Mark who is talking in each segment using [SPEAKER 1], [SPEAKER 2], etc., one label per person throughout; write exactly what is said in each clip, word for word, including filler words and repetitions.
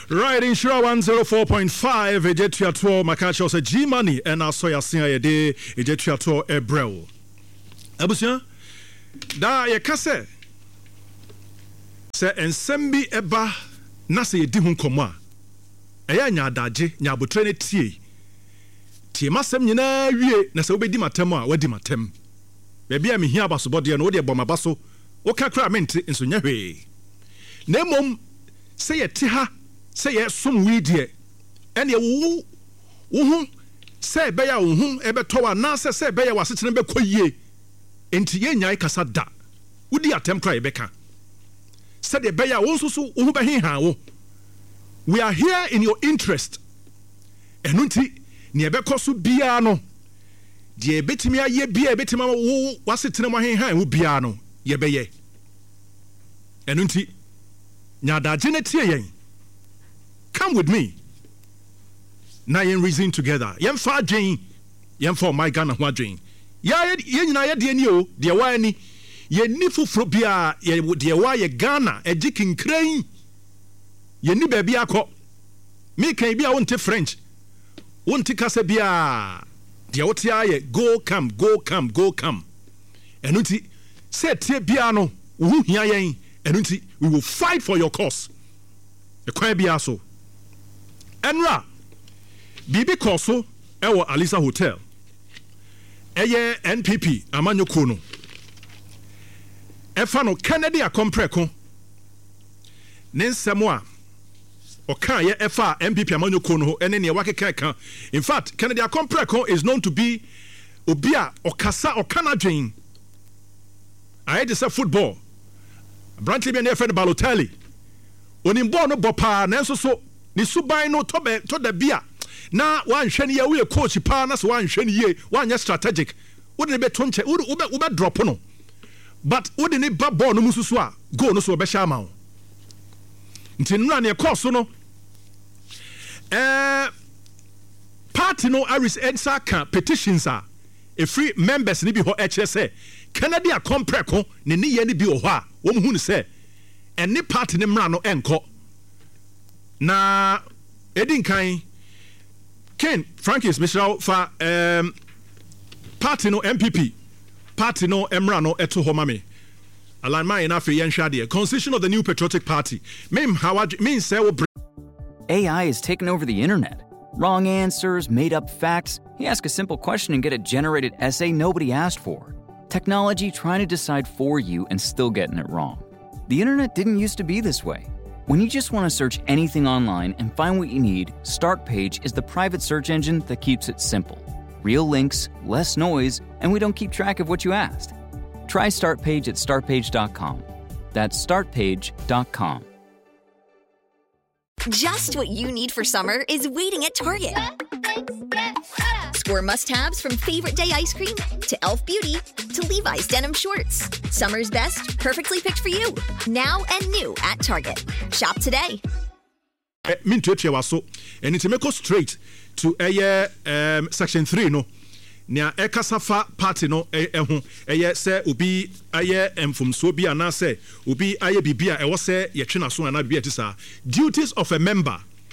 [SPEAKER 1] Right, in Shira one oh four point five, Ejetuato, Makacho, say G Money, and I saw ya sing a day, Ejetuato, Ebrel. Abusia, da ye kase, se ensembi eba, nasa ye dihun komwa, eya nya daje, nya butrene tie, tie masem nyina wie, nasa ube di matemo, we di matem. Bebi ya mi hiya baso bodi ya no odi ya boma baso, waka kra mente, inso nyewe. Nemom, se ye tiha, say yes, some weed ye, and ye woo, woo, say beya woo, ebe towa, nasa say beya was sitting be quay, enti ye nyai kasada, would the attempt cry beka. Said the beya also so ubehi how. We are here in your interest. Enunti, niebeko su biano. Die betimia ye bia betima woo, was it in my hand, biano, ye beye. Enunti, nyada genetia. Come with me. Na yen reason together. Yen fa dwen. Yen for my Ghana ho dwen. Ya yen na ye de ni o, de wa ni. Ye ni fufuro bia ye de wa ye Ghana eji kinkran. Ye ni ba bia akọ. Me kan bia wonte French. Wonte kasa bia. De wote aye go come go come go come. Enunti say tie bia no, wo hia yen. Enunti we will fight for your cause. E kwan bia so. Enra Bibi Koso ewo Alisa Hotel eye N P P amanyoko no efa no Kennedy akompreko ne nsemo a oka ye efa N P P amanyoko no ene ne wakeka ka. In fact, Kennedy akompreko is known to be obia okasa okana dwen aye de say football Brantley be ne friend Balotelli onimbo no bopa na nso so ni suban no to be to da bia na wan hwani ye we coach pa na so wan hwani ye wan ye strategic wo de be to nche wo wo be drop no but wo de ne ba ball no mususu a goal no so be sha ma wo ntinura ne course no eh party no Aris Edsa ka petitions a e free members ni bi ho e kire say Kennedy akompreko ne ne ye ni bi ho a wo mu hu ne say eni party ne mra no enko na edin kan Ken Frankis Michel for um party no M P P party no emra no eto ho mame alan man na fe yen hwade constitution of the New Patriotic Party mem how mean say wo
[SPEAKER 2] A I has taken over the internet. Wrong answers, made up facts. You ask a simple question and get a generated essay nobody asked for. Technology trying to decide for you and still getting it wrong. The internet didn't used to be this way. When you just want to search anything online and find what you need, Startpage is the private search engine that keeps it simple. Real links, less noise, and we don't keep track of what you asked. Try Startpage at startpage dot com. That's startpage dot com.
[SPEAKER 3] Just what you need for summer is waiting at Target. Score must-haves from favorite day ice cream to Elf Beauty to Levi's denim shorts. Summer's best, perfectly picked for you. Now and new at Target. Shop today.
[SPEAKER 1] Min to eche waso and it make us straight to a um section three no. Nia ekasafa party no ehu eye se obi aye emfumso bi ana se obi aye bibia e wo se ye twena so ana bibia tisa duties of a member.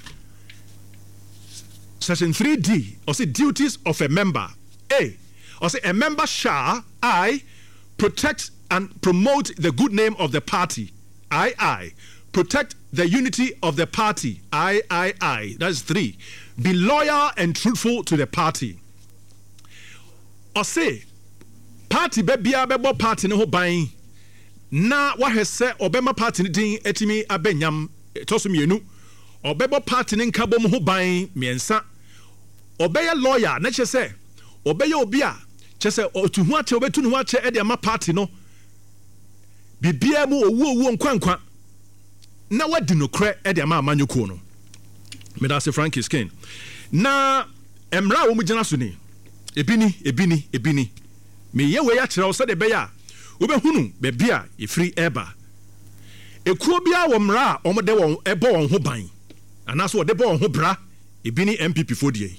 [SPEAKER 1] Section three D, or say duties of a member. A, or say a member shall I protect and promote the good name of the party. I I protect the unity of the party. I I I. That's three. Be loyal and truthful to the party. Or say party be bia bebo party ne ho ban na wahese obema party ne din etimi abenyam tosomienu obebo party ne nkabom ho ban miensa obeye lawyer na che se obeye obi a che se otuhu ache obetu ne ho ache e de ma party no bibia mu owu owu nkwankwa na wadi no kre e de ma amanyuko no me da se Frankie Skin na emra wo mu gina so ni ebini ebini ebini me ye we ya kire o se de be ya wo be hunu be bia e free eba ekuo bia wo mra o mo de won ebo won ho ban anaso wo de bo won ho bra ebini M P P fodie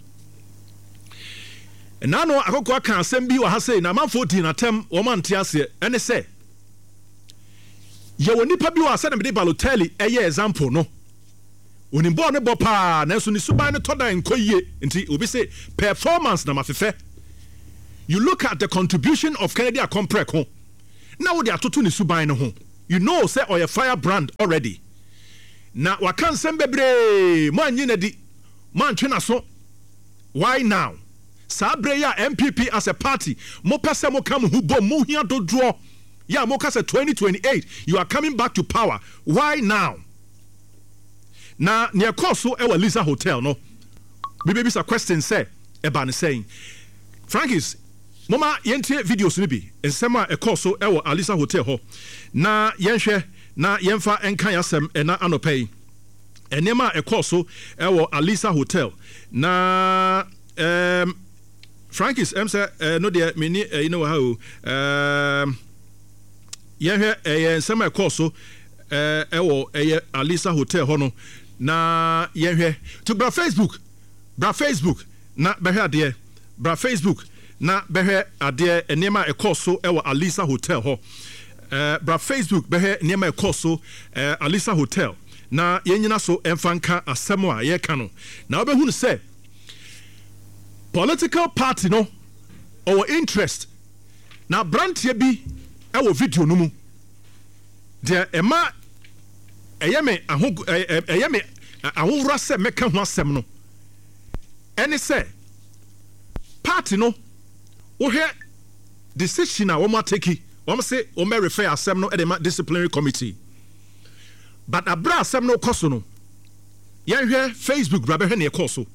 [SPEAKER 1] enano akoko aka asem bi wa ha sei na man fourteen atem wo man te ase ene se ye woni pa bi wa se na me de Balotelli eye example no onim ball ne ball pa nanso ni suban ne toda enkoyie nti obi say performance na mafefe. You look at the contribution of Kennedy Akomprek ho. Now they are atoto ni suban ne ho. You know say or a fire brand already. Na wakan sem bebre man nyi na di man twena so. Why now? Sabre ya M P P as a party mo pese mo kam hu bom mo hia do draw. Yeah, mo kase twenty twenty-eight you are coming back to power. Why now? Na near course so e Lisa Hotel no. Bibi bisa question say e ba ne saying. Frankis mama yentie videos ni bi ensema e course so e Alisa Hotel ho. Na yenhwe na yemfa enkan yasem e na anopei. Enema e course so e Alisa Hotel. Na um Frankis em say uh, no there me uh, you know how um yeah eh ensema e course so eh ewo eh Alisa Hotel ho no na yehwe to bra Facebook bra Facebook na behwe ade bra Facebook na behwe ade enema e course so ewo Alisa Hotel ho eh bra Facebook behwe enema e course so eh Alisa Hotel na yenyina so emfanka asemo a ye ka no na obehunu say political party no or interest na brantie bi ewo video no mu de ema eyeme aho eyeme ahowra se meka ho asem no ene se party no wo he decision a wo ma take wo say wo me refer asem no e de disciplinary committee but abra asem no koso no yen hwe Facebook bra be hwe ne koso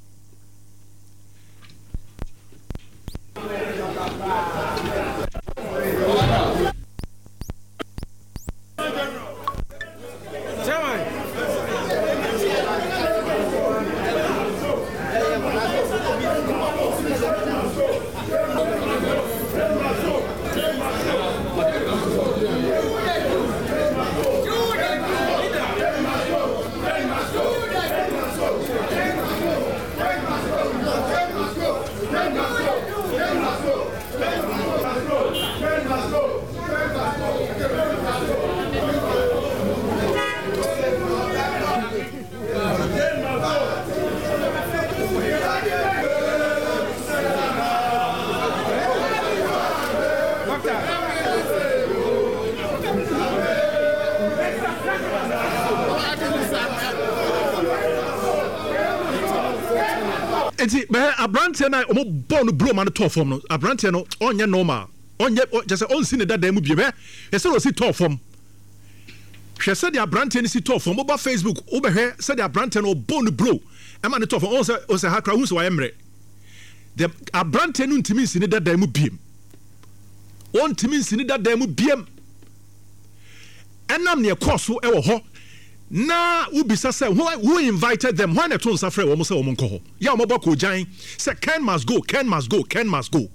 [SPEAKER 1] Enti be abrante na omo ball no blow man to form no abrante no onye normal onye just say on si ne dada mu bi be e say o si to form hwe say the abrante ni si to form oba Facebook oba hwe say the abrante no ball no blow e man to form on say o say hakra hu so wa emre the abrante no ntimi si ne dada mu biem on ntimi si ne dada mu biem enam ne course e wo ho na ubisa say who, who invited them when eton safre wo mo say wo nko ho ya mo bako jan say Ken must go Ken must go Ken must go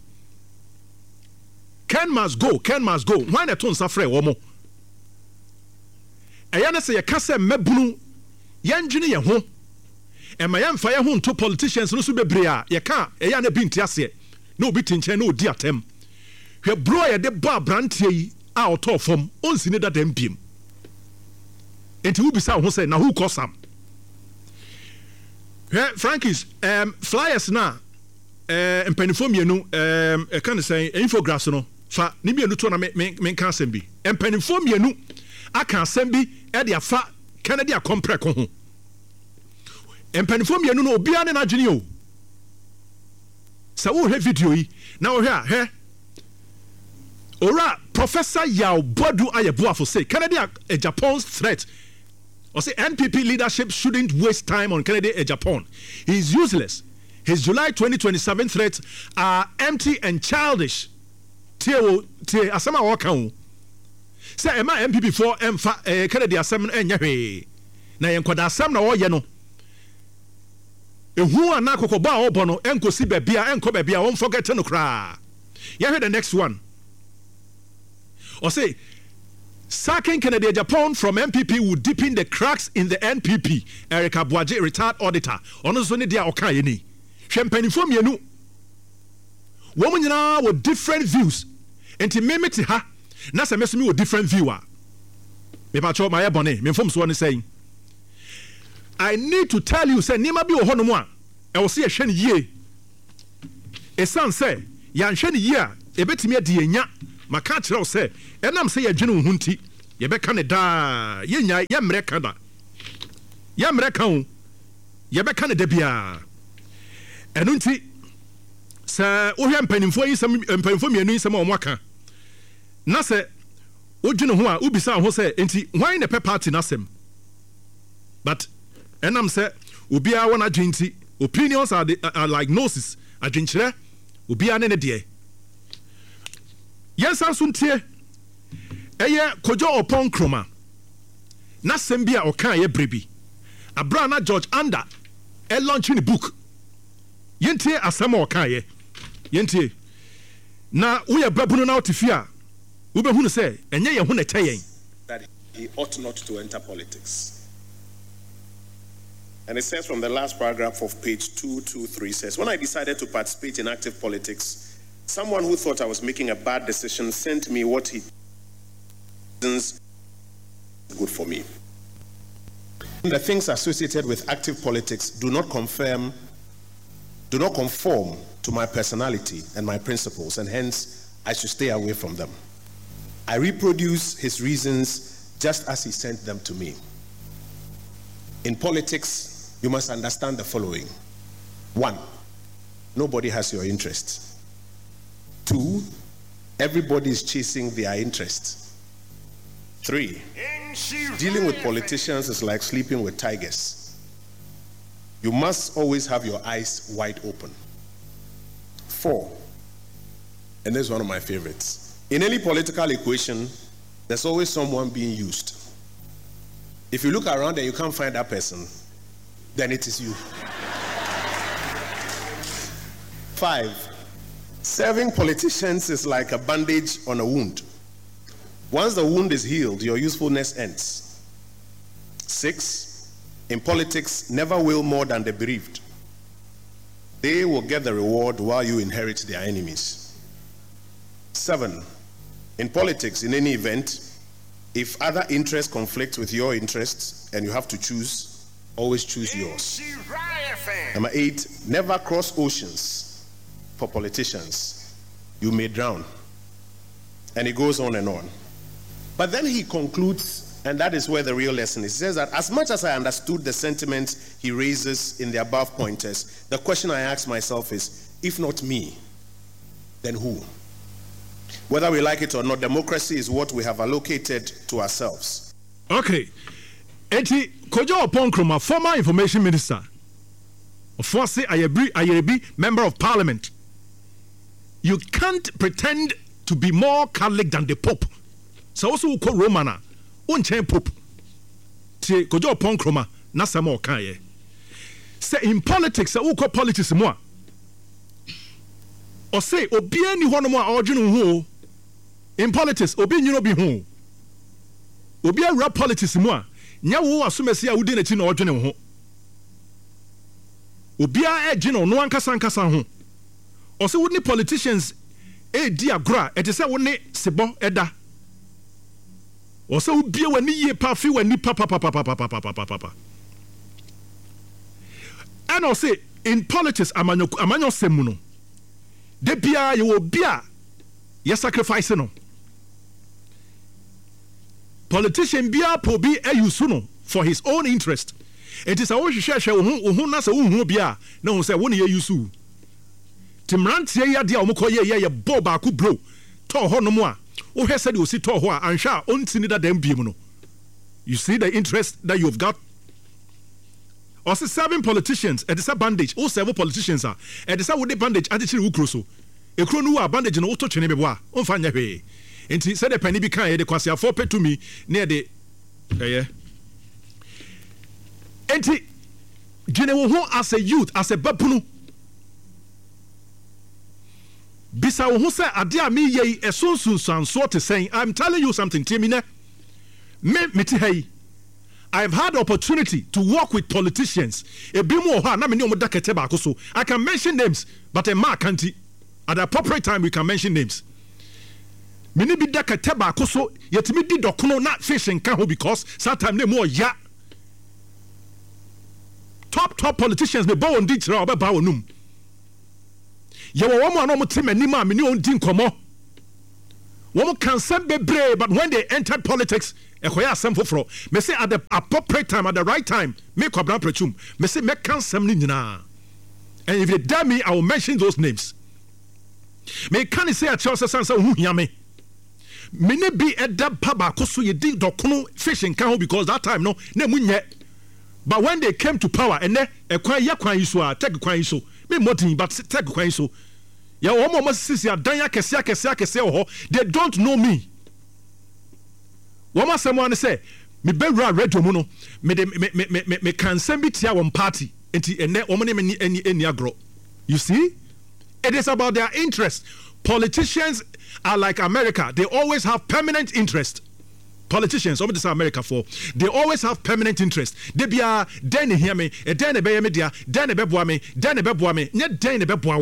[SPEAKER 1] Ken must go Ken must go when eton safre wo mo eya na say ye ka say mabunu yanjini ye ho e ma ye mfa ye ho nto politicians no so bebre a ye ka eya na bi ntiase na obi tinchen na odi atem hwe bro ye de ba brantie yi a oto fom onsi ne dadam biem enti wo bisa ho say na who cause am he Frankis um flyers na eh empanifo mienu um e kan say infographics no fa ni mienu to na me me kan asem bi empanifo mienu aka asem bi e de afa Kennedy Akomprek ho empanifo mienu no obi ane na dwene o sa wo he video yi na wo he a he ora Professor Yao Bodu Ayeboafo say Kennedy a Japan's threat. Or say N P P leadership shouldn't waste time on Kennedy a Japan. He is useless. His July twenty twenty-seven threats are empty and childish. Tie tie asema waka. Say ema M P P for emfa Kennedy asem enya hwe. Na yenkoda asem na wo ye no. Ehu ana kokoba obo no enkosi bebia enko bebia won forget no kra. You hear the next one. Or say, sacking Kennedy Japan from M P P would deepen the cracks in the N P P. Erica Boaje, retired auditor. Ono so ne dia okaye ni. Champagne from yenu. Women now with different views. Enti memeti ha. Na se mesumi with different viewer. Me pa cho my ebone. Me fom so one saying. I need to tell you say nima bi wo ho no mo a e wo se ye hwe ne yie esan say ya nhwe ne yie a e betimi ade yenya maka kire wo say enam say ye dwene wo hunti ye beka ne da ye nya ye mre ka da ye mre ka wo ye beka ne da bia enu nti sa wo hwe mpanimfo yi sam mpanimfo mienu yi sam o mo aka na say wo dwene ho a ubisa ho say enti hwan ne pe party na sem but enam say obia wona dwenti opinions are, the, are like noses adwenkyere obia ne ne de yensa so ntie eye kojo opon kroma na sem bia okan ye brebi abra na George Anda e launch ni book yentie asem okan ye yentie na wo ye babunu na otifia wo be hunu say enye ye hu na tayen
[SPEAKER 4] that he ought not to enter politics. And it says from the last paragraph of page two twenty-three says, when I decided to participate in active politics, someone who thought I was making a bad decision sent me what he thinks good for me. The things associated with active politics do not confirm, do not conform to my personality and my principles, and hence I should stay away from them. I reproduce his reasons just as he sent them to me. In politics, you must understand the following. One, nobody has your interest. Two, everybody is chasing their interest. Three, dealing with politicians is like sleeping with tigers. You must always have your eyes wide open. Four, and this is one of my favorites. In any political equation, there's always someone being used. If you look around and you can't find that person, then it is you. Five, serving politicians is like a bandage on a wound. Once the wound is healed, your usefulness ends. Six, in politics, never will more than the bereaved. They will get the reward while you inherit their enemies. Seven, in politics, in any event, if other interests conflict with your interests and you have to choose, always choose yours. Number eight, never cross oceans for politicians. You may drown. And it goes on and on. But then he concludes, and that is where the real lesson is. He says that as much as I understood the sentiments he raises in the above pointers, the question I ask myself is, if not me, then who? Whether we like it or not, democracy is what we have allocated to ourselves.
[SPEAKER 1] Okay. Eti Kojo Opon Kroma, former information minister, Ofose Ayebi, Ayebi, member of parliament. You can't pretend to be more Catholic than the Pope. So also call Romana, unchain Pope. Ti Kojo Opon Kroma, nasamo kaye. Say in politics, sa uko politics moi. Or say obie ni hono mo original ho. In politics, obi nyino bi ho. Obi a rap politics moi. Nya wo asomesi a wudi na chi na odwene ho. Obi a egi no no ankasa ankasa ho. O se wudi politicians e di agora e te se woni sebo eda. O se obi a wani ye pa fi wani pa pa pa pa pa pa pa pa pa pa. And o say in politics amanyo amanyo semu no. De bia ye obi a ye sacrifice no. Politician bia po bi ayusu no for his own interest. It is a wo hwehwehwe wo ho na se wo hu bia na wo se wo ne ye yusu. Timrantie ya dia omokoye ye ye bo ba ku bro. To ho no mo a wo hwese de osi to ho a anhwa a ontini da dam biem no. You see the interest that you've got. Also serving politicians at the bandage, all several politicians are at the would bandage attitude ukroso. A crow no bandage no to chene beboa. On fanya he. And he said a penny be kind, the quasia for pay to me near the eh. And he general as a youth, as a babunu. Bisa who say adia me ye a soon soon son sort of saying, I'm telling you something, Timina. Me meti hey. I've had opportunity to work with politicians. A bit more hard, I can mention names, but a mark can't. At the appropriate time, we can mention names. Many be daka tebako so yet me did dokuno not fishing kaho because sometimes they more ya. top politicians me bow on di chira obeba wonum ye wo wo mo no mo te manim a me ne on di nkomo wo mo kan sem bebre but when they entered politics ekoya asem foforo me say at the appropriate time at the right time me kwabra prachum me say me kan sem ni nyina and if they dare me I will mention those names me kan say at Chelsea sansa hu hia me me ne bi eda paba koso ye di dokono fishing kan ho because that time no na munye but when they came to power and then ekwan ya kwan yiso a take kwan yiso me modin but take kwan yiso ya wo mo sisi adan ya kese ya kese ya kese ho they don't know me wo ma someone say me bewura radio mu no me de me me me me kan sem bi tia one party enti ene wo mo ne me eni eni agro you see it is about their interest. Politicians are like America, they always have permanent interest. Politicians, what does America for? They always have permanent interest. They be a den hear me, a den be media, den be boa me, den be boa me, net den be boa.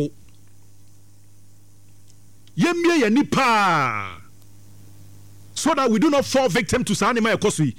[SPEAKER 1] Yemye ye nipa. So that we do not fall victim to Sanima Ekosui.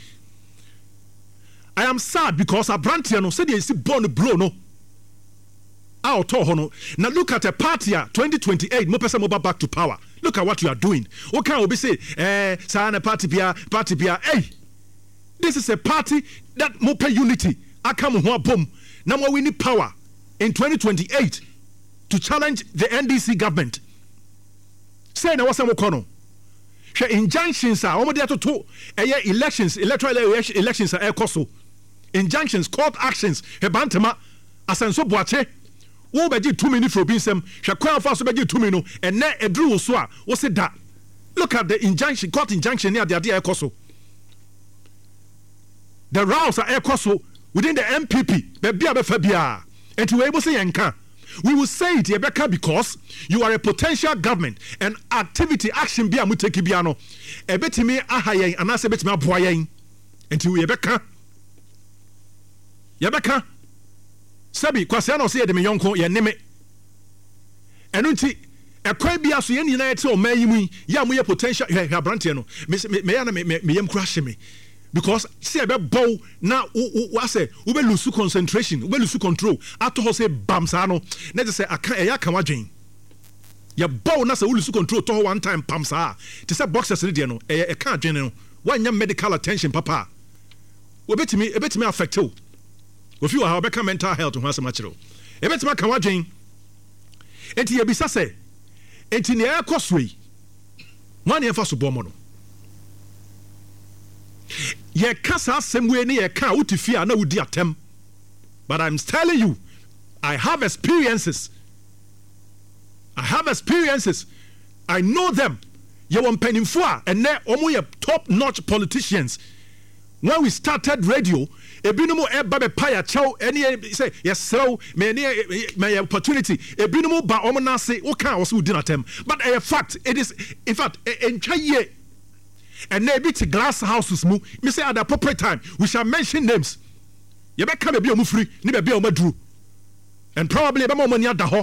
[SPEAKER 1] I am sad because Abrantiano said he is born blow no. Our hono. Now look at a party twenty twenty-eight. Mo pesa mo back to power. Look at what you are doing. Okay, Obi say, eh, sana party bia, party bia. Hey, this is a party that mo pay unity. Akamu ho bom. Now we need power in twenty twenty-eight to challenge the N D C government. Say na wasa mo kono. She injunctions are omo dey to to eh elections, electoral elections are ekoso. Injunctions, court actions. He bantama asenso boache. Wo beji two minutes for being some shakwa fa so beji two minutes and na edru so a wo se da look at the injunction court injunction near the idea ekoso the rows are ekoso within the M P P be bia be fa bia and we able say yanka we will say it yebeka because you are a potential government and activity action bia mu take bia no e betimi ahayen anase betimi aboa yen enti we yebeka yebeka Sabi kwase na ose ye de me yonko ye neme enu nti ekwan bia so ye nyina ye te o mayimu ya mo ye potential he abrante no me me ya na me me yem crash me because see e be bow na wo say wo be lose concentration wo be lose control ato ho say bam sa no na je say aka e ya ka wadwen ye bow na say wo lose control to one time pam sa te say boxers ne de no e e ka adwen no wanya medical attention papa wo betimi e betimi affect you. If you have a mental health to answer material, if it's my kawadjing, enti yebisa se, enti ne air costway, one year for Subomono. Ye kasa same way near car utifia no would atem. But I'm telling you, I have experiences. I have experiences. I know them. You want penny for and they almost top-notch politicians. When we started radio, ebinumu eba be paya chow any say yes so many my opportunity ebinumu ba omo na say o kan also din atem but a fact it is in fact entwa ye and na bi to glass houses mu me say at the appropriate time we shall mention names ye be ka be bi omufri ni be bi omaduru and probably be mo mani ada ho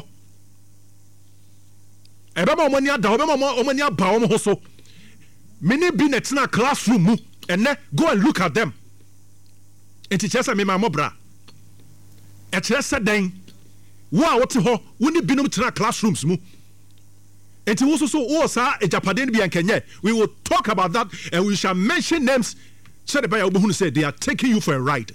[SPEAKER 1] e be mo mani ada ho be mo mani aba omo ho so many bi na tina classroom mu and then go and look at them. Enti chesa me ma mobra. E chesa den. Wa wote ho, woni binom tena classrooms mu. Enti wo so so wo sa ejapade bi ankenye. We will talk about that and we shall mention names so the buyer will say they are taking you for a ride.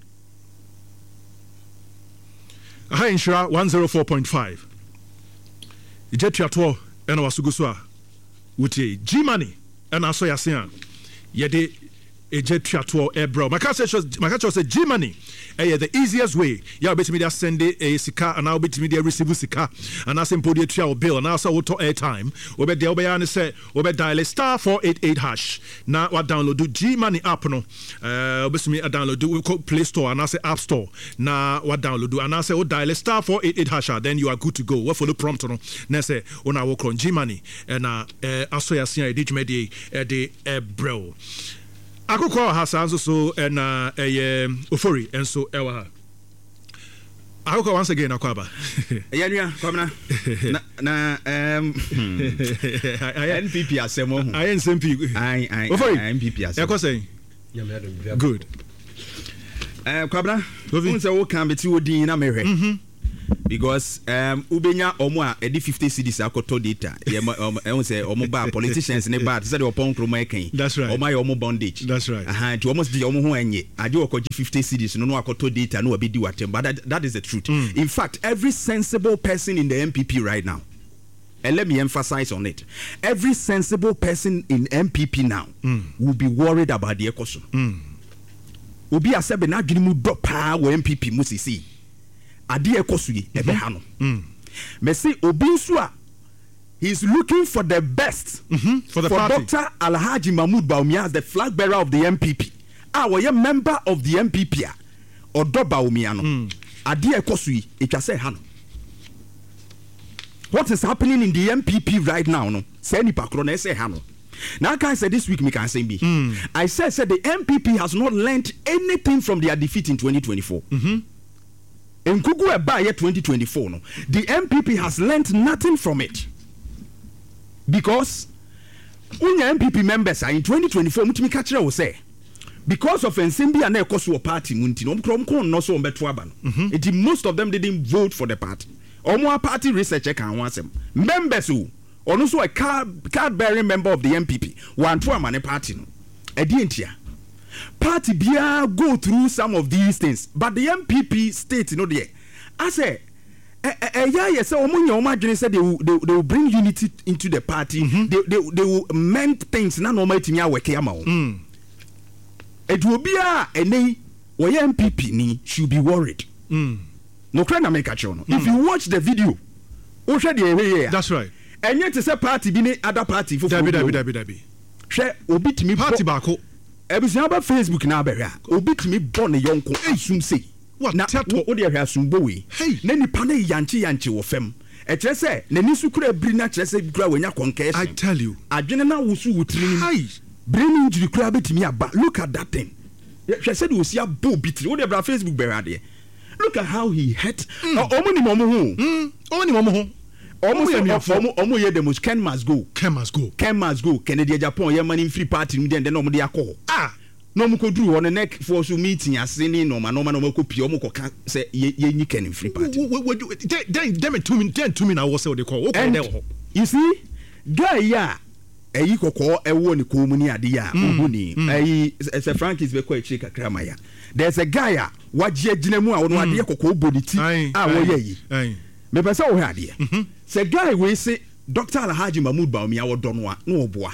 [SPEAKER 1] Aha Insura one oh four point five. Ijetu ato e na wasuguso a wutie G money e na so yase a ye de ejetua to ebro maka say maka say G money eh the easiest way ya obetimi dia send a sika and now obetimi dia receive sika and na simple dia tua bill and now so auto airtime obe dia obe ya ne say obe dial star four eight eight hash na wa download G money app no eh obetimi download we call Play Store and na say App Store na wa download and na say o dial star four eight eight hash then you are good to go we follow prompt no na say una work on G money and na eh aso ya sia edit media e de ebro akoko hasanzo so na eye ofori enso ewa ha akoko once again akwaba
[SPEAKER 5] yanua kwamna na um N P P asemo hu
[SPEAKER 1] I N C P
[SPEAKER 5] I I
[SPEAKER 1] ofori
[SPEAKER 5] N P P asemo
[SPEAKER 1] e ko say good
[SPEAKER 5] Eh, Kwabra, who say wo can be ti odin na mehwe. Mhm. Because um ubenya omo a edi fifty cedis akoto data. Ye who say omo ba politicians ne bad say the opon kroma eken.
[SPEAKER 1] That's right.
[SPEAKER 5] Omo omo bondage.
[SPEAKER 1] That's right.
[SPEAKER 5] Aha, ti almost di omo ho enye. Ade okoji fifty cedis no no akoto data no obedi watem. But that, that is the truth. Mm. In fact, every sensible person in the M P P right now, and let me emphasize on it, every sensible person in M P P now mm. will be worried about the ekoso. Mm. Obi asebe na adwene mu do pa wo M P P mu sisi. Ade ekoso yi ebe ha no. Mm. Me say obi nso a he's looking for the best mm-hmm. for the for party. Doctor Alhaji Mahmood Bawumia as the flag bearer of the M P P. Ah, we a member of the M P P a odo Bawumia no. Mm. Ade ekoso yi etwa say ha no. What is happening in the M P P right now no? Say ni pakro na say ha no. Now, can I say this week, me can say be. Mm. I said, said the M P P has not learned anything from their defeat in twenty twenty-four. Mm-hmm. In Kugu Eba twenty twenty-four, no, the M P P has learned nothing from it. Because when your M P P members are in twenty twenty-four, mutimi kachira will say, because of Nsimbi and Ekosuo party, munti no mkromko no so mbetu aban. It most of them didn't vote for the party. Omo party researcher can want them members who. Ono so a card card bearing member of the M P P one to a party no edientia party bia go through some of these things but the M P P state you know there I say eh eh yeah yeah say omo nya omo adwene say they will they, they will bring unity into the party mm-hmm. they, they they will mend things na no matimi aweke ama wo mm edu obi a ene wo M P P ni should be worried mm no kra na make a no if you watch the video o hwe the area
[SPEAKER 1] that's right.
[SPEAKER 5] And yet it's a party be ne other party for
[SPEAKER 1] dabi dabi dabi dabi
[SPEAKER 5] share obi timi
[SPEAKER 1] party bako
[SPEAKER 5] ebusia ba Facebook na abehwa obi timi bo ne yonko asum sei na wo de ahwa asum bo we na nipa na yanche yanche wo fam e kire se na ni sukura bri na kire se kura wanya concussion
[SPEAKER 1] I tell you
[SPEAKER 5] adwene na wo su wutiri ni brain injury kura betimi aba look at that thing she said we see a bo bitiri wo de bra Facebook bear de look at how he hit omo ni momo ho mm omo ni momo ho almost almost almost yeah the most Ken must go
[SPEAKER 1] Ken must go
[SPEAKER 5] Ken must go Kennedy Japan yeah money free party then then no mo dey akọ ah no mo ko duru on the neck for so meeting asini no ma no ma no mo ko pie mo ko ka say ye nyi Ken free party
[SPEAKER 1] then them two minutes then two minutes I was say they call okay
[SPEAKER 5] you see guy ya eyi kokọ ewo ni ko mu ni ade ya obu ni eyi say Francis be ko echi kakra ma ya there's a guy a wagye gina mu a wono ade kokọ oboditi a wo ye yi me pese wo ha ade say guy we say Doctor Alhaji Mahmood Bawumia wo do no a no oboa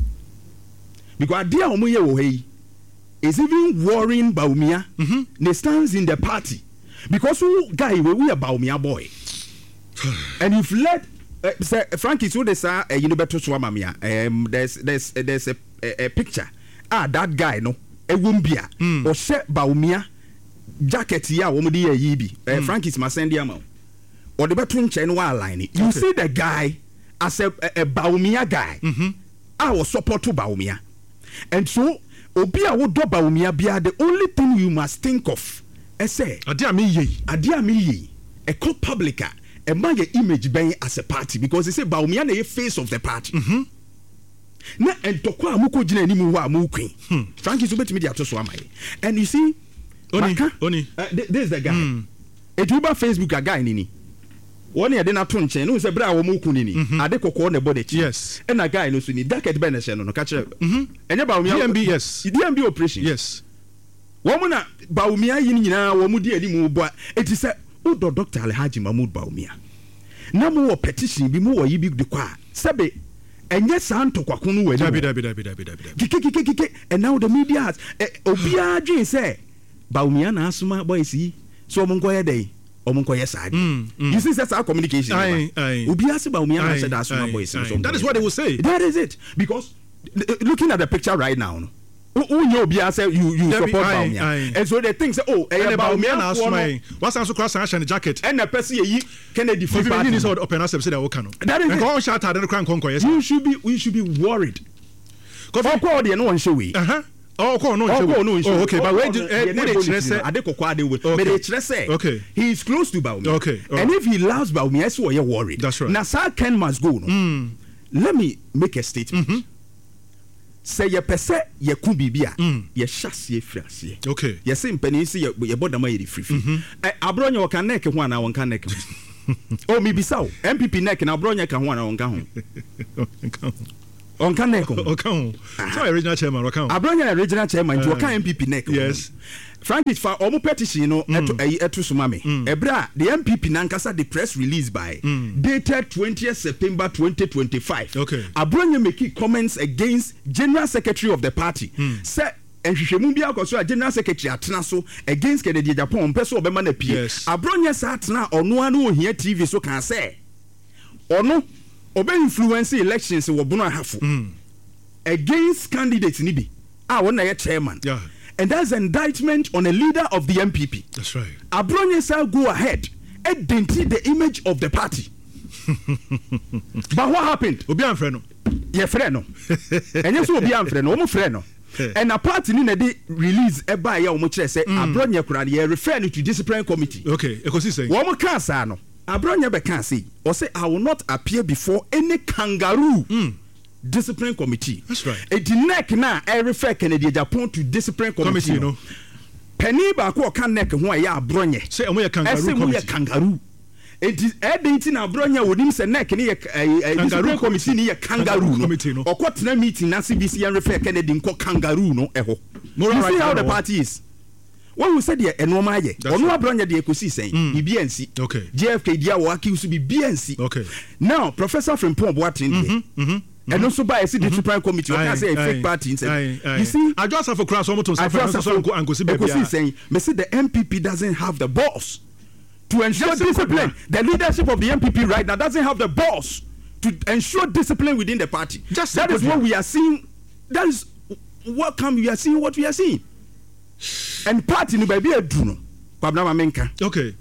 [SPEAKER 5] because ade a omo ye wo he is even worrying Bawumia mm-hmm. ne stands in the party because who guy we we a Bawumia boy and if let uh, say Frankie so this uh, you know better so mamia um there's there's uh, there's a, a, a picture ah that guy no ewumbia mm. o she Bawumia jacket ya wo mo de yi bi uh, mm. Frankie's ma send am or the better chain wire line. You okay. see the guy as a, a, a Bawumia guy. Mm-hmm. I was support to Bawumia. And so, Obia would do Bawumia bia the only thing you must think of. I say,
[SPEAKER 1] Adia mi ye.
[SPEAKER 5] Adia mi ye. A co publica. A man your image being as a party because they say Bawumia na face of the party. Mm-hmm. Na and to kwa muko jina ni mu wa mu queen. Frankie so bet me dia to so amai. And you see,
[SPEAKER 1] Oni,
[SPEAKER 5] Maka,
[SPEAKER 1] Oni.
[SPEAKER 5] Uh, th- this is the guy. Mm. Etuba Facebook a guy nini. One year na to nchen no se bra wo mu ku ni ni ade kokko na body
[SPEAKER 1] yes
[SPEAKER 5] and a guy no so ni jacket be na she no no ka kire enye Bawumia
[SPEAKER 1] D M B yes
[SPEAKER 5] D M B operation
[SPEAKER 1] yes
[SPEAKER 5] wo mu na Bawumia yi ni nyina wo mu di ani mu bo eti se o do Doctor Alhaji Mahmood Bawumia na mu wo petition bi mu wo yi bi de kwa sebe enye santo kwako no wani
[SPEAKER 1] dabi dabi dabi dabi dabi
[SPEAKER 5] kike kike and now the media has obia dream say Bawumia na asuma boys yi so mo nkoye dey yes, I mm, mm. You see, that's our communication.
[SPEAKER 1] Aye, aye.
[SPEAKER 5] Aye, aye, boys,
[SPEAKER 1] aye. That is what they will say.
[SPEAKER 5] That is it. Because uh, looking at the picture right now, who know Bia say you you
[SPEAKER 1] Debbie,
[SPEAKER 5] support
[SPEAKER 1] aye,
[SPEAKER 5] Bawumia,
[SPEAKER 1] aye.
[SPEAKER 5] and so they think say oh,
[SPEAKER 1] eh, Bawumia na asuma. What's also cross and jacket?
[SPEAKER 5] And the person ye Kennedy free party.
[SPEAKER 1] Even this open us say that we cannot.
[SPEAKER 5] That is
[SPEAKER 1] it. Shout out and crank conquer.
[SPEAKER 5] You should be we should be worried. Because all the no one show we.
[SPEAKER 1] Uh huh. Oh, okay, no,
[SPEAKER 5] oh, no,
[SPEAKER 1] oh, okay, but where did okay,
[SPEAKER 5] he is close to Bawumia.
[SPEAKER 1] Okay,
[SPEAKER 5] right. And if he loves Bawumia, so you're worried.
[SPEAKER 1] That's right.
[SPEAKER 5] Now, Sir Ken must go. No? Mm. Let me make a statement. Mm-hmm. sɛ yɛpɛ sɛ yɛko biribi a yɛhyɛ aseɛ firi aseɛ
[SPEAKER 1] okay
[SPEAKER 5] yɛsɛ mpanin sɛ yɛbɔ dama yɛde firifi aborɔ nyɛ wɔka nek ho anaa wɔnka nek ho o mibisa wo M P P nek na aborɔ nyɛ ka ho anaa wɔnka ho ɔnka nek ho
[SPEAKER 1] ɔka ho so original chairman ɔka ho
[SPEAKER 5] aborɔ nyɛ original chairman nti wɔka M P P nek ho
[SPEAKER 1] yes
[SPEAKER 5] Frankie fa ɔmo petition no ɛto ɛyi ɛto so ma me ɛbrɛ a the M P P nankasa the press release by mm. dated twentieth September twenty twenty-five
[SPEAKER 1] okay
[SPEAKER 5] Abronye make comments against General Secretary of the party mm. say nhwehwemu bi akɔso a General Secretary atena so against Kennedy Japan mpɛ so ɔbɛma na pie
[SPEAKER 1] yes.
[SPEAKER 5] Abronye sa atena ɔno anu ohia T V so kan sɛ ɔno ɔbɛ influence elections wɔ bono ahafo mm. against candidates ni bi a wɔn na yɛ chairman
[SPEAKER 1] yeah.
[SPEAKER 5] And that's an indictment on a leader of the M P P.
[SPEAKER 1] That's right.
[SPEAKER 5] Abronye say go ahead and denti the image of the party. But what happened?
[SPEAKER 1] Obi amfre no.
[SPEAKER 5] Ye frɛ no. Enye so obi amfre no, omo frɛ no. And a party ni na dey release e ba ya omo kyerɛ sɛ Abronye kura ye refer to discipline committee.
[SPEAKER 1] Okay, ekosi say.
[SPEAKER 5] Wo mo kan sa no. Abronye be kan say, o say I will not appear before any kangaroo. Mm. Discipline committee.
[SPEAKER 1] That's right.
[SPEAKER 5] A neck na I refer Kennedy Japan to discipline committee.
[SPEAKER 1] Committee, no.
[SPEAKER 5] Penny ba ko kan neck ho ya Abronye.
[SPEAKER 1] Say omo ya kangaroo
[SPEAKER 5] committee. Say omo ya kangaroo. It is edenti na Abronye wonim se neck ni discipline committee ni ya kangaroo no. Okotena meeting na C B C and refer Kennedy nko kangaroo no eho. You see how the party is. When we said the enoma ye, ono Abronye de ekosi sen, bi B N C.
[SPEAKER 1] Okay.
[SPEAKER 5] J F K dia wo aki usu bi B N C.
[SPEAKER 1] Okay.
[SPEAKER 5] Now Professor Frimpong Boateng here. Mhm. And also by a discipline committee, I say a fake party. You see,
[SPEAKER 1] I just have a cross almost to
[SPEAKER 5] saying, me see the M P P doesn't have the balls to ensure discipline. The leadership of the M P P right now doesn't have the balls to ensure discipline within the party. Just that is what we are seeing. That is what come we are seeing. What we are seeing, and party no baby a do no.
[SPEAKER 1] Okay.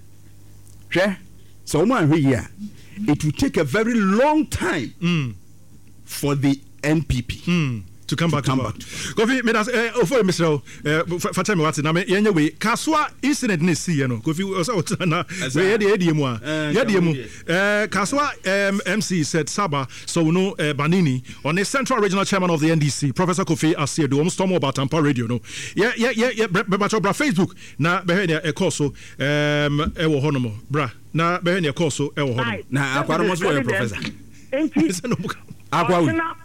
[SPEAKER 5] So man here, it will take a very long time. Mm. For the N P P
[SPEAKER 1] mm. to come to back come to back. Kofi, me das eh ofo Mister eh fa tell me what na me yenye we kaswa incident ne see no Kofi o na we ye de ye mu a ye de mu eh kaswa M C said Saba so no Banini on a central regional chairman of the N D C Professor Kofi Asiedu on storm about Tampa radio no yeah yeah yeah yeah bra Facebook na be he e course so um e wo hono bra na be he e course so e wo hono
[SPEAKER 5] na akwaro mo so professor
[SPEAKER 6] Agua.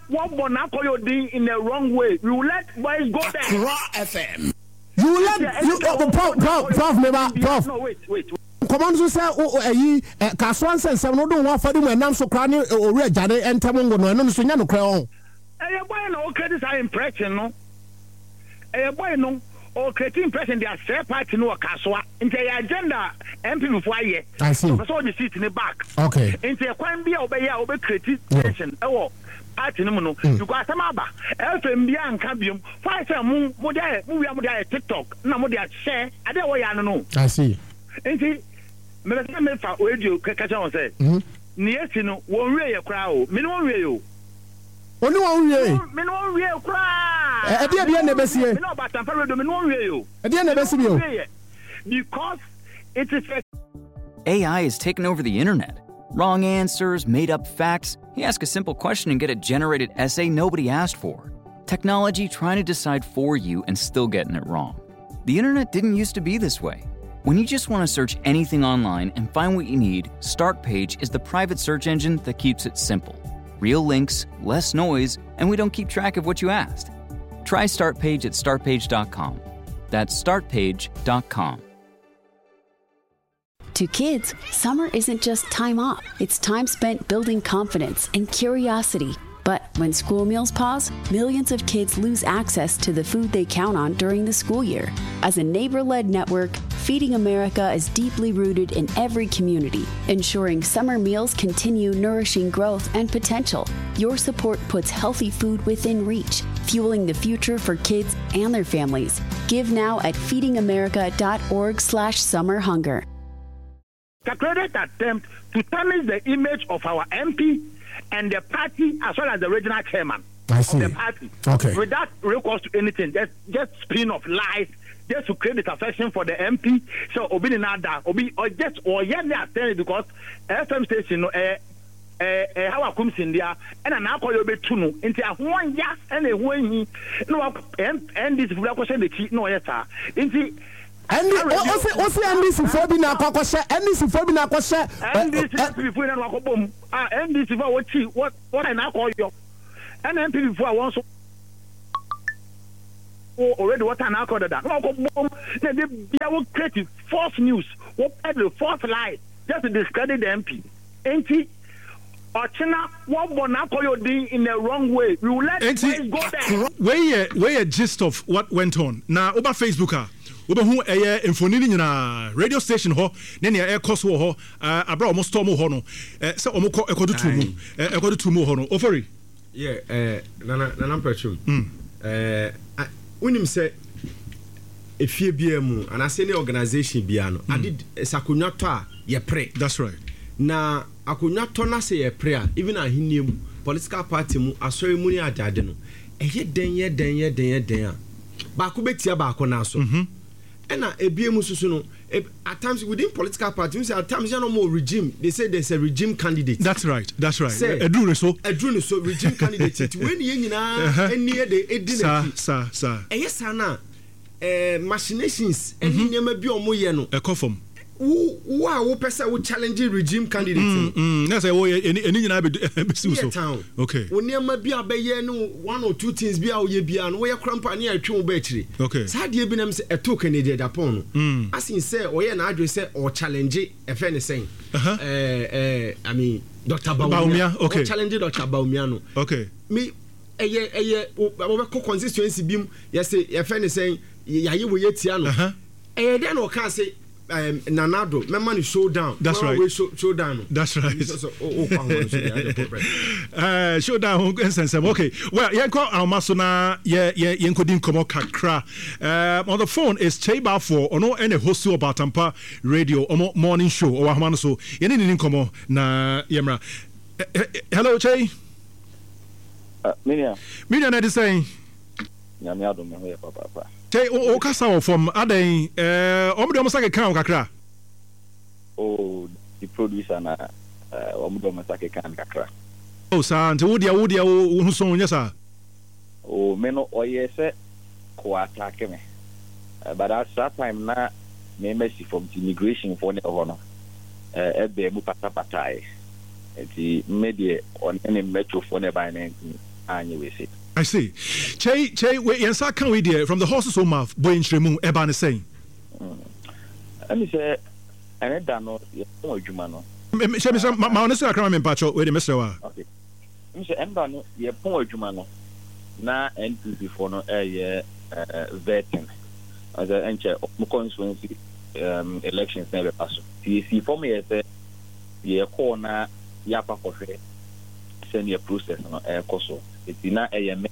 [SPEAKER 6] In the wrong way. We will let boys go there.
[SPEAKER 7] Accra F M. You will let you uh, Prof Prof Prof never Prof. No wait wait. Command to say oh eh Kaswan say seven no don want for them enam so kra ne ori ajade entamongo no eno so nya no kra on.
[SPEAKER 6] Eh boy no okay this impression no. Eh boy no or creating impression they are fair party no Kaswa into your agenda M P before ye.
[SPEAKER 7] I see.
[SPEAKER 6] So the seat in the back.
[SPEAKER 7] Okay.
[SPEAKER 6] Into a kwan bia obey ya obey creating impression. Eh party no no because amaba F M bia anka biom why say mu mo dey mu wi am dey TikTok na mo dey share ade wo ya no no.
[SPEAKER 7] I see.
[SPEAKER 6] Enti me be me fa audio ka cha won say ni esi no won wie ye kra o me no won wie yo
[SPEAKER 7] oni won wie
[SPEAKER 6] me no won wie kra
[SPEAKER 7] e de de na be sie
[SPEAKER 6] me no ba tan fa radio me no won wie yo
[SPEAKER 7] e de na be sie yo
[SPEAKER 6] because it is a
[SPEAKER 2] A I is taking over the internet. Wrong answers, made up facts. You ask a simple question and get a generated essay nobody asked for. Technology trying to decide for you and still getting it wrong. The internet didn't used to be this way. When you just want to search anything online and find what you need, Startpage is the private search engine that keeps it simple. Real links, less noise, and we don't keep track of what you asked. Try Startpage at start page dot com. That's start page dot com.
[SPEAKER 8] To kids, summer isn't just time off. It's time spent building confidence and curiosity. But when school meals pause, millions of kids lose access to the food they count on during the school year. As a neighbor-led network, Feeding America is deeply rooted in every community, ensuring summer meals continue nourishing growth and potential. Your support puts healthy food within reach, fueling the future for kids and their families. Give now at feeding america dot org slash summer hunger.
[SPEAKER 6] Calculated attempt to tarnish the image of our M P and the party as well as the regional chairman
[SPEAKER 7] I see.
[SPEAKER 6] of the party.
[SPEAKER 7] Okay.
[SPEAKER 6] Without recourse to anything, just just spin of lies, just to create affection for the M P. So Obi Nada, Obi or just or yeah they are telling because F M station no uh, eh eh how akum sindia and an akọyọ betu no nti ahon ya na ehu ahi na N D C fubra ko hye the chi na oyɛ saa nti
[SPEAKER 7] Endi o se o se N D C fo bi na akọ hye N D C fo bi na akọ hye
[SPEAKER 6] N D C fo na akọ bom ah N D C fo what chi what what na akọyọ and N P P fo a won so already what an akọdọ da na akọ bom na dey bia wo create false news wo peddle false lie just to discredit the M P nti Ochina, what Bonako in the wrong way. We will let it go there.
[SPEAKER 1] Where where a gist of what went on. Now over Facebook ah. Oba hu eye infonini nyina radio station ho ne ne e koso ho abra omo storm ho no se omo ekodu tumu ekodu tumu ho no ofori
[SPEAKER 5] yeah eh nana nana petrol eh unim se efie bia mu anase ne organization bia no ade sakonwa to a ye pre.
[SPEAKER 1] That's right.
[SPEAKER 5] Na akonya to na se ye prayer even ahenniam political party mu asori mu ni adade no eye den ye den ye den ye den a ba ko betia ba ko na so mhm ena ebiem susu no at times within political party we say at times you no more regime they say there's a regime candidate.
[SPEAKER 1] That's right, that's right. Edru so
[SPEAKER 5] edru so regime candidate when ye nyina eni e de edina
[SPEAKER 1] sa sa
[SPEAKER 5] eye sana eh machinations eni nyama bi omo ye no
[SPEAKER 1] e confirm
[SPEAKER 5] who are who person who challenging regime candidate
[SPEAKER 1] mm na say wo any nyina be si so okay
[SPEAKER 5] wo niam bi abeye no one or two things bi a wo ye bia no wo ye krampa na atwe wo ba akire
[SPEAKER 1] okay
[SPEAKER 5] sadie bi nam say eto candidate upon no asin say wo ye na adwe say or challenge e fe ne sen eh eh I mean Doctor Baumia
[SPEAKER 1] okay
[SPEAKER 5] challenge Doctor Baumia no
[SPEAKER 1] okay
[SPEAKER 5] me eye eye wo be consistency bim ye say ye fe ne sen yaye wo ye tia no eh den o kan say Um, Nanado, my money showdown.
[SPEAKER 1] That's
[SPEAKER 5] well,
[SPEAKER 1] right.
[SPEAKER 5] Show, showdown.
[SPEAKER 1] That's right.
[SPEAKER 5] So, oh, oh,
[SPEAKER 1] uh, showdown. Okay. Well, yeah, call our masona. Yeah, yeah, yeah. Kodin komo kakra. Uh, on the phone is Cheba for ono any host about Tampa Radio or morning show or Hamano so. Yeni ni komo na yemra. Hello, Che.
[SPEAKER 9] Uh, Minia.
[SPEAKER 1] Minia, na disay.
[SPEAKER 9] Nyame adom me ho ye papa.
[SPEAKER 1] Tay o kasa from adan eh omo de omo sake kan kakra.
[SPEAKER 9] Oh, the producer na eh omo de omo sake kan kakra.
[SPEAKER 1] Oh, sa nte wo dia wo dia wo so nya sa.
[SPEAKER 9] Oh, me no oye se ko attack me. But at that time na me mercy from the immigration for the honor. Eh ebe mu pata pata e. Enti me de on any metro for ne by nine anyi we say.
[SPEAKER 1] I see. Che che we yensa kan we there from the horses home mouth boy ntremu eba ne saying.
[SPEAKER 9] I me say ene da no ye pon adwuma no.
[SPEAKER 1] Me she me say ma ma so akra me mpacho we dey Mister wa.
[SPEAKER 9] Okay. Me say ene da no ye pon adwuma no na N P P for no eh ye vetting. As a enche mo constituency um elections na be pass. T C for me ye say ye call na ya pa kohwe send your process no eh koso. It's na A M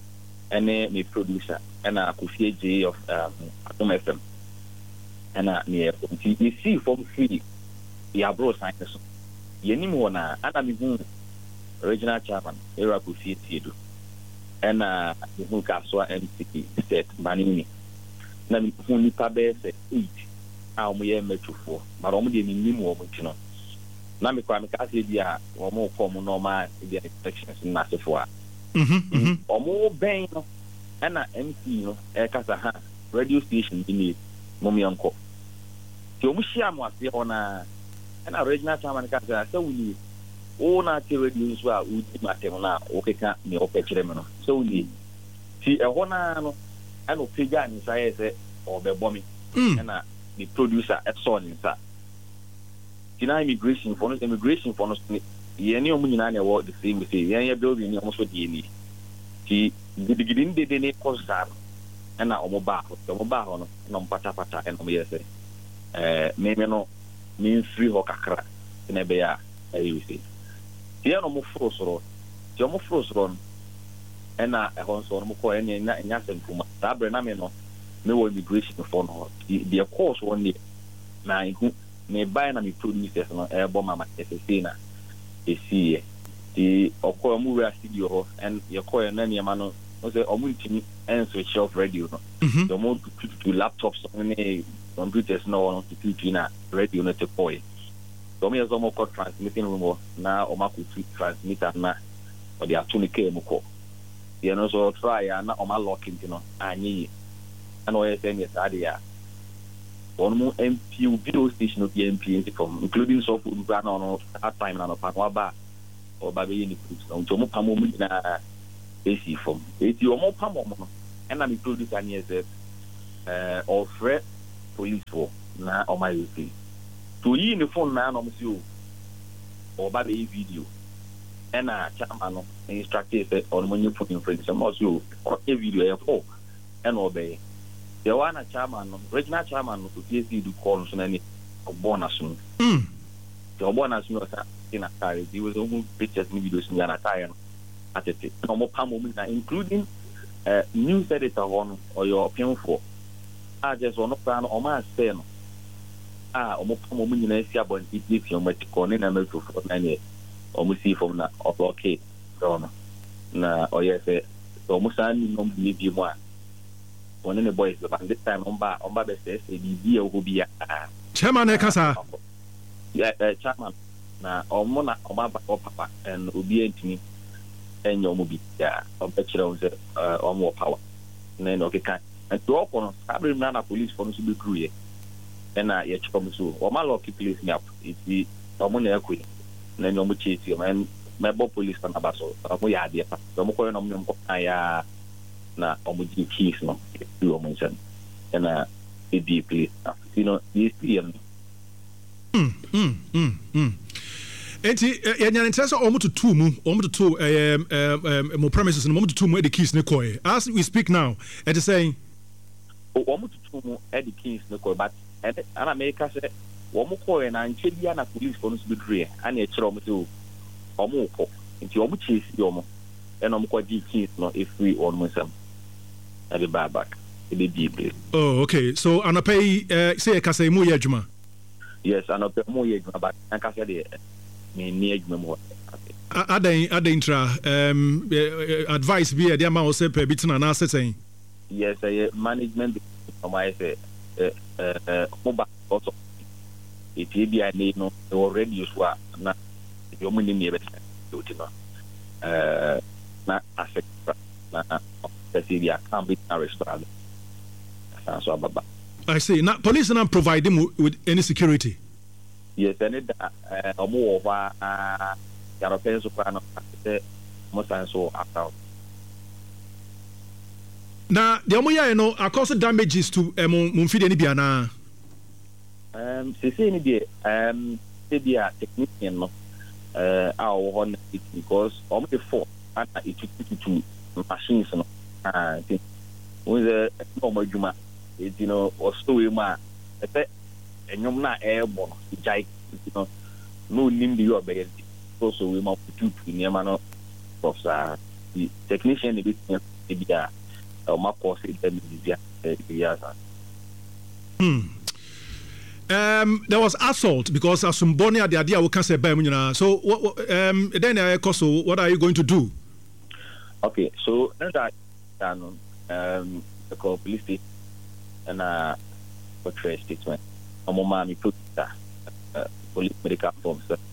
[SPEAKER 9] ene me producer ena Kofi J of um Atom F M ena me you see from free ya bro sign so ye nim wona ana me hu original chairman era Kofi Tiedu ena me hu Kaswa M C state manini na me hu ni pa be say eight a omo ye metufo but omo de nim wo mo tino na me kwa me ka se dia omo ko mo normal dia inspections na se fo a
[SPEAKER 1] Mhm mhm
[SPEAKER 9] omo ben no ana M C no e kasa ha radio station bi ni mo mi anko ti omo hia mo ase ona ana regional chairman kasa se wuli o na ti radio so a udi matem na o keka me o pekire me no se wuli ti e ho na no ana o pega ni sa ye se o be bomi ana the producer e so ni sa ti na immigration for no immigration for no ye ni omo nyina na wo the same say ye ye building ni omo so die ni ti gidigidi ndede ne kozar na omo ba ho omo ba ho no no pata pata en omo ye say eh me me no me free ho kakra na be ya ayi we say ti no mo fro soro ti omo fro soro na e ho so no mo ko en nya nya sempuma da bre na me no me wo immigration for no the course one day na ihu me buy na me produce no e bo mama S S C na esi the okomu we studio ho and your call na niam no say omu ntimi and switch off radio no the mo to laptops on computers no on to na radio no te boy so me as almost got transmitting room na o ma ku transmitter na o dia to ne ke mu ko you know so try na o ma lock into no anyi and o yes any sadia on mu M P video station of the M P from including so food brand on at time na no pa wa ba o ba be ni fruit no to mu pa mo na A C from eti o mo pa mo no and na me produce an yes eh or threat police for na o ma use to yi ni phone na no msi o o ba be video and na chama no instructor say on mo nyi phone friend so mo so o e video e for and o be the one a chairman no regional chairman no to P S C do call so na ni o bonus no mm the bonus no sa in a car he was almost pictures me videos in a car at it no mo pa mo na including uh news editor one or your opinion for I just want to plan on my say no ah o mo pa mo nyina esi abon if you met ko ne na me to for na ne o mo see from na okay so no na o yes so mo sa ni no bi bi mo a one of the boys but this time on ba on ba be say say bi e go bi a
[SPEAKER 1] chairman e kasa
[SPEAKER 9] yeah uh, chairman na o mo na o ma ba o papa and obi antimi enyo mo bi ya o be kire o say o mo power na no ke kan and to all on sabre na na police for no so be crew ye na ye chkom so o ma lock police me up iti o mo na ekwe na no mo chase man me bo police na ba so o mo ya de pa so mo ko no mo ko ya na o mo di keys no do o mo sen na e di police you know this year
[SPEAKER 1] mm mm mm mm enti yenya interest o mo to two mu o mo to two um um mo premises no mo to two mu e the keys ne koy as we speak now it is saying
[SPEAKER 9] o mo to two mu e the keys ne koy but and America say wo mo koy na nche bia na police for no so be dre ana e kire o mo to o mo ko enti o mo chase yo mo e no mo ko di keys no e free on mo sam e be back e be deep.
[SPEAKER 1] Oh okay, so anapay uh, say e kasa mu ye adwuma.
[SPEAKER 9] Yes, anapay mu ye adwuma but an kasa de me ni adwuma mo
[SPEAKER 1] adan adan intra um advice be dey ma o say per bitina na setting.
[SPEAKER 9] Yes, I management from I say uh uh mobile also it be I need no already use wa na you money me be do it no uh na affect na the city can be a restaurant so baba.
[SPEAKER 1] I see. Now police not provide them with any security.
[SPEAKER 9] Yes, and it uh more over uh European soprano most so after.
[SPEAKER 1] Now the omoya you know cause damages to um mumfide ni bia na
[SPEAKER 9] um se se ni be um se bia technician no uh our one because almost the four and it took to machines no ah when the normal juma it you know or so we ma e enyom na airborne jai you know no nimbi you obey so so we ma put to near man of the technician the business bia o ma course them bia bia
[SPEAKER 1] hmm um there was assault because asumboni at the idea we can say by munyina so what um then uh, so what are you going to do?
[SPEAKER 9] Okay, so that um um the police station and uh for trace statement I'm mommy put that uh police medical forms uh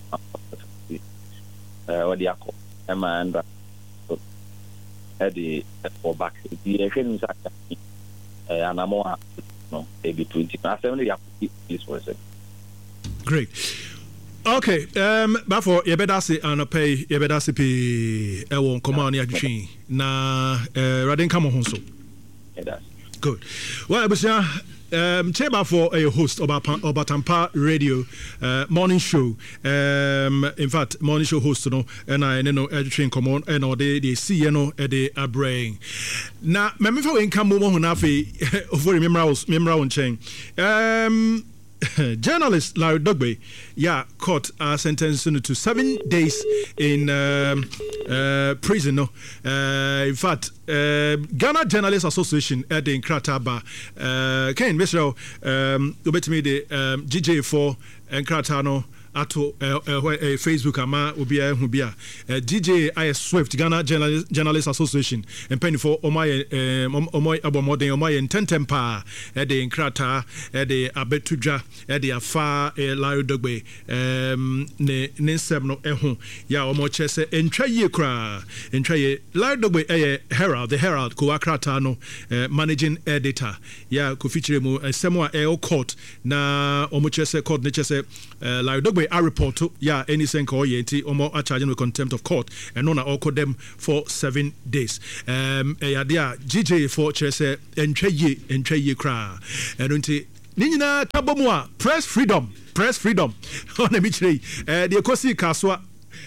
[SPEAKER 9] what the call and uh at the for back the action is uh and I'm more no maybe twenty now seventy police for a second.
[SPEAKER 1] Great. Okay, um but for you better say and pay you better say pay e won command ya twin na eh radin come on so.
[SPEAKER 9] Yeah, that's
[SPEAKER 1] good. Well, Abusia, um chamber for a host of Obatampa Radio uh, morning show. Um in fact, morning show host no and I know editring come on and or they they see you know e dey abrain. Na me me fa we nka mo ho na fe over remember remember on chain. Um journalist Larry Dogbe, yeah, caught uh, sentenced to seven days in um, uh, prison. No, uh, in fact, uh, Ghana Journalists Association at the Nkrataba, uh, Ken Mister um, obey me the um, G J four and Nkratano ato uh, uh, uh, Facebook ama obi a hu bia uh, D J I Swift Ghana Journalist, Journalist Association and penny for omoy omoy abomoden omoy ntentempa e de nkrata e de abetudwa e de afa e Larry Dogbe um ne ne nsem no ehu ya omo chese entwa ye kra entwa ye Larry Dogbe e Herald the Herald ko akrata no uh, managing editor ya ko feature mu nsem a e court na omo chese court ne chese uh, Larry Dogbe a report ya any senko ye nti omo a charging with contempt of court and no na oko them for seven days um e ya dia G J for chese entwa ye entwa ye kra and nti ni nyina kabomu a press freedom press freedom on me chire eh de kosi kaswa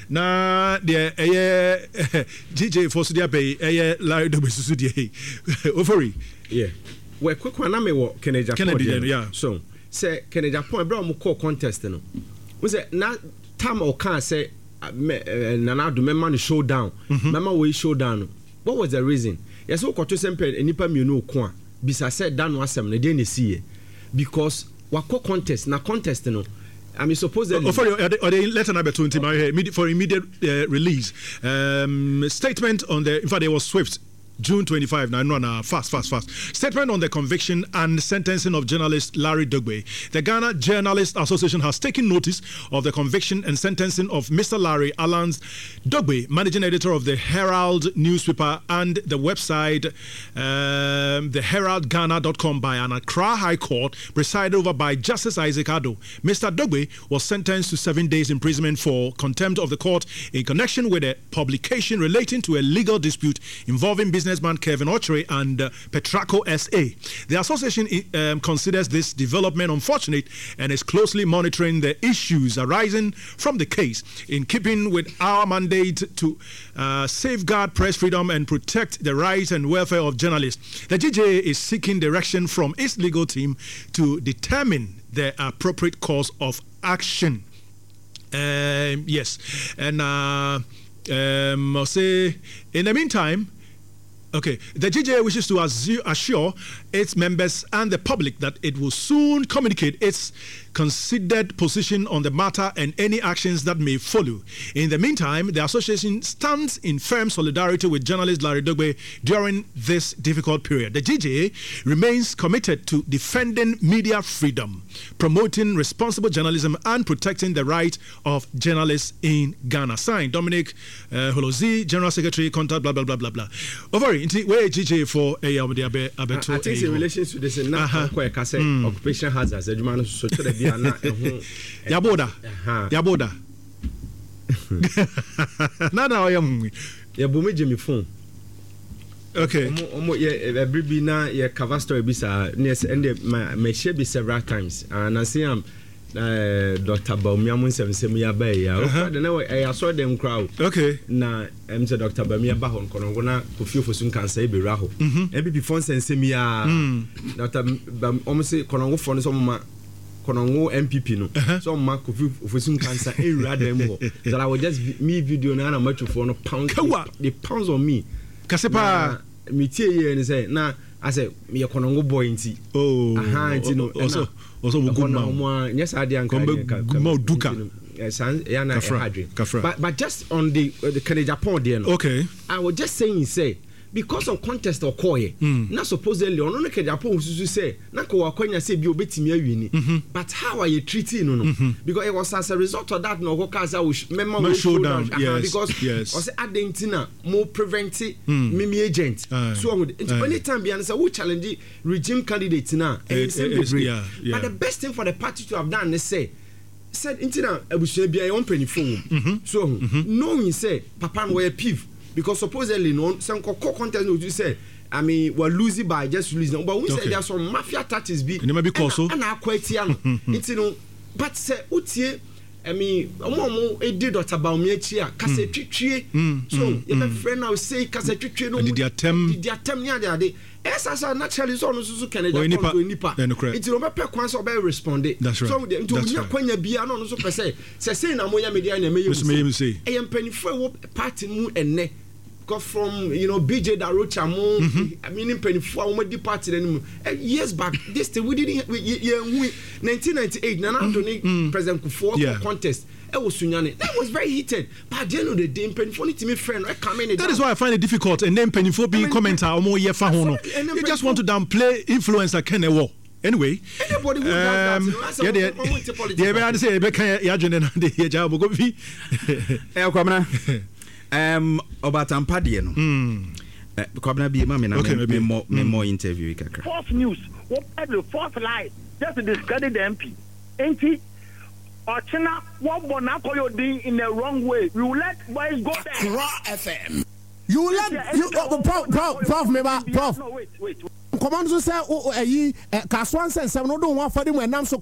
[SPEAKER 1] na de eh G J for so dia be eh Larry Dogbe susu die ofori
[SPEAKER 10] yeah we quick one na me wo Kennedy
[SPEAKER 1] Kennedy yeah
[SPEAKER 10] so say Kennedy Japan bro mo call contest no we say na time o kan say Nana do memma no showdown memma we showdown what was the reason yes we koto sempe enipa mienu ko a bisa said dan no asem na dey na see because wako contest na contest no I mean supposedly
[SPEAKER 1] oh, for your, or they letter number twenty for immediate uh, release um statement on the in fact there was Swift June twenty-fifth, now no, no, fast, fast, fast. Statement on the conviction and sentencing of journalist Larry Dogbe. The Ghana Journalist Association has taken notice of the conviction and sentencing of Mister Larry Alan Dogbe, managing editor of the Herald newspaper and the website um, the herald ghana dot com by an Accra High Court, presided over by Justice Isaac Addo. Mister Dogbe was sentenced to seven days imprisonment for contempt of the court in connection with a publication relating to a legal dispute involving business businessman Kevin Ochre and uh, Petraco S A. The association um, considers this development unfortunate and is closely monitoring the issues arising from the case in keeping with our mandate to uh, safeguard press freedom and protect the rights and welfare of journalists. The G J A is seeking direction from its legal team to determine the appropriate course of action. Um, yes, and uh, um, I'll say in the meantime, okay, the G J A wishes to assure its members and the public that it will soon communicate its considered position on the matter and any actions that may follow. In the meantime, the association stands in firm solidarity with journalist Larry Dogbe during this difficult period. The G J A remains committed to defending media freedom, promoting responsible journalism and protecting the right of journalists in Ghana. Signed, Dominic uh, Holozi, General Secretary, contact, blah, blah, blah, blah, blah. Over into where G J A for a uh, I
[SPEAKER 10] think it's in relation to this now uh-huh. occupation hazards.
[SPEAKER 1] Yaboda. Yaboda. Nana I am
[SPEAKER 10] Yabumi Jimmy phone.
[SPEAKER 1] Okay.
[SPEAKER 10] Omo ye every na ye cover story bisa yes and my share be several times and I see am Uh, Doctor Bamiamun seven semia bay ya the no I saw them crowd
[SPEAKER 1] okay
[SPEAKER 10] na em say Doctor Bamia ba hon kono gona ko fio fosun kan say be raho e be before semia Doctor Bam om say kono go for no so ma kono go M P P no so ma ko fio fosun kan say e ra dem ho that I would just me video na na match for no pound the pounds on me
[SPEAKER 1] kasepa
[SPEAKER 10] me tie ye ni say na I say me kono go boy nti
[SPEAKER 1] oh
[SPEAKER 10] aha nti no
[SPEAKER 1] also also good man
[SPEAKER 10] yes I dey
[SPEAKER 1] good man duka
[SPEAKER 10] but but just on the uh, the Kennedy Japan there no
[SPEAKER 1] okay
[SPEAKER 10] I was just saying say because of contest or koye mm. na supposedly ono no Kennedy Japan susu say na ko wakwanya say bi obetimi awini mm-hmm. but how are you treating no no mm-hmm. because it was as a result of that no go kaza we remember we
[SPEAKER 1] showdown down. Yes,
[SPEAKER 10] because
[SPEAKER 1] yes.
[SPEAKER 10] was adentina more prevent mm. mimi agent uh, so uh, anytime be say we challenge regime candidate na
[SPEAKER 1] it, it, it, yeah, yeah.
[SPEAKER 10] but the best thing for the party to have done is say said intina abusua bia e on penifo so mm-hmm. knowing say papa no we piv because supposedly no some contest no you say I mean we're losing by just losing but we okay. say there's some mafia tactics be
[SPEAKER 1] and maybe cause so
[SPEAKER 10] and akwatia no it's you know but say utie I mean omo omo e did Doctor Bawumia chi a kase twetwe so you be friend now say kase twetwe no
[SPEAKER 1] did their term
[SPEAKER 10] did their term nya dey esa sa naturally so no so Kennedy Japan go nipa it's no be kwan so be respond so into nya kwanya bia no so pese say say na moya media na meya say e mpanifo wo party mu enne because from you know B J Darocha mo I mean penifo a mo di party dem years back this thing we didn't we yeah nineteen ninety-eight Nana Adoni President Kufuor contest it was Sunyane that was very heated but at the end of the day penifo need to me friend I come in
[SPEAKER 1] that is why I find it difficult and then penifo being commenter or more year fa ho no you just want to downplay influencer Ken Ewo. Anyway,
[SPEAKER 10] anybody who
[SPEAKER 1] um,
[SPEAKER 10] does that, you know,
[SPEAKER 1] yeah, yeah, yeah, yeah, say, "Beka ya jene na de ya jabo go bi."
[SPEAKER 5] Eh, kwamna. Um, obatampa de no. Hmm. Eh, kwamna bi ma me na me more me more interview kakra.
[SPEAKER 6] False news. What the false lie just to discredit the M P. Enti Ochina what bona koyo din in the wrong way. We will let boys go there.
[SPEAKER 7] Raw F M. You will let you oh, prof prof prof me ba prof.
[SPEAKER 6] No wait wait.
[SPEAKER 7] Command so say oh eh Kaswan say seven no do one for them enam so